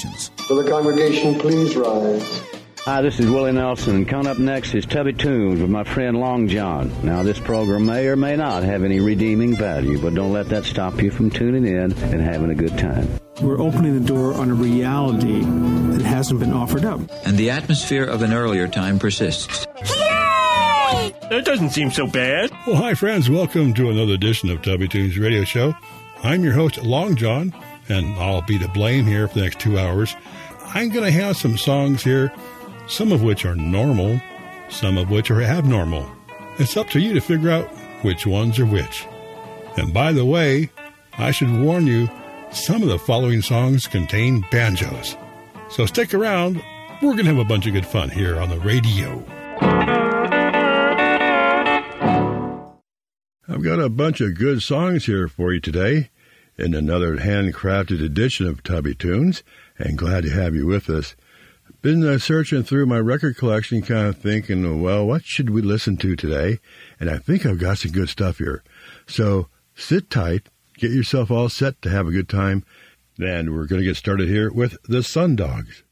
Stations. Will the congregation please rise? Hi, this is Willie Nelson, and coming up next is Tubby Tunes with my friend Long John. Now, this program may or may not have any redeeming value, but don't let that stop you from tuning in and having a good time. We're opening the door on a reality that hasn't been offered up. And the atmosphere of an earlier time persists. Yay! That doesn't seem so bad. Well, hi, friends. Welcome to another edition of Tubby Tunes Radio Show. I'm your host, Long John, and I'll be to blame here for the next 2 hours. I'm going to have some songs here, some of which are normal, some of which are abnormal. It's up to you to figure out which ones are which. And by the way, I should warn you, some of the following songs contain banjos. So stick around. We're going to have a bunch of good fun here on the radio. I've got a bunch of good songs here for you today in another handcrafted edition of Tubby Tunes, and glad to have you with us. Been searching through my record collection, kind of thinking, well, what should we listen to today? And I think I've got some good stuff here. So sit tight, get yourself all set to have a good time, and we're going to get started here with the Sundogs.